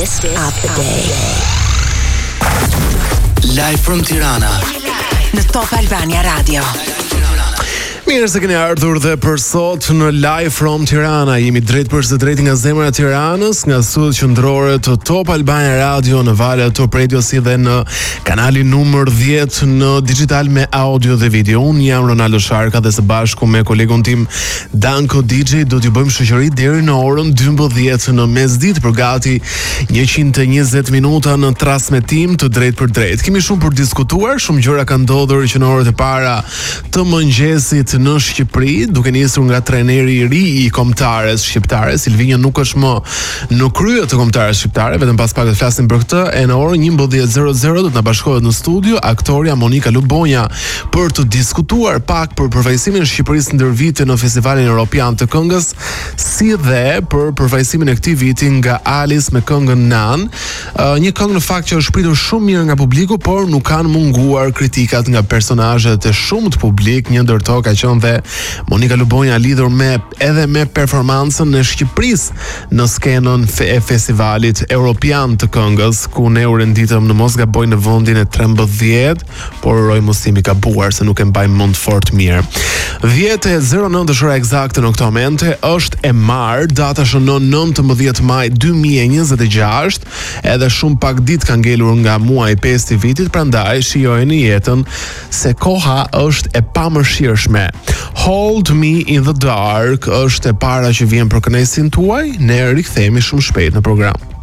Artist of the Day. Live from Tirana Në Top Albania Radio. Mirë se keni ardhur dhe për sot në Live from Tirana. Jemi drejt për së drejti nga zemra e Tiranës, nga studiot qendrore të Top Albania Radio në valët Top Radio si dhe në kanalin numër 10 në digital me audio dhe video. Unë jam Ronaldo Sharka dhe së bashku me kolegun tim Danko DJ do t'ju bëjmë shoqëri deri në orën 12 në mesditë për gati 120 minuta në transmetim të drejt për drejt. Kemi shumë për diskutuar, shumë gjëra kanë ndodhur që në orët e para të mëngjesit në Shqipëri, duke nisur nga trajneri i ri i kombëtares shqiptare. Silvinjo nuk është më në krye të kombëtares shqiptare, vetëm pas pak të flasim për këtë. E në orën 11:00 do të na bashkohet në studio aktoria Monika Lubonja për të diskutuar pak për përfaqësimin e Shqipërisë ndër vite në Festivalin Evropian të Këngës, si dhe për përfaqësimin e këtij viti nga Alice me këngën Nan. Një këngë në fakt që është pritur shumë mirë nga publiku, por nuk kanë munguar kritikat nga personazhet e shumt publik. Një ndër to ka qenë dhe Monika Lubonja lidhur edhe me performancën e Shqipërisë në skenën e Festivalit Evropian të Këngës, ku ne u renditëm në mos gaboj në vendin e 13, por uroj mos jemi gabuar se nuk e mbajmë mend fort mirë. 10:09 është ora eksakte në këtë moment, është e marr, data shënon 19 maj 2026, edhe shumë pak ditë ka ngelur nga muaji 5 i vitit, prandaj shijojeni jetën se koha është e pamëshirshme. Hold Me in the Dark është e para që vjen për kënaqësinë tuaj. Ne rikthehemi shumë shpejt në program.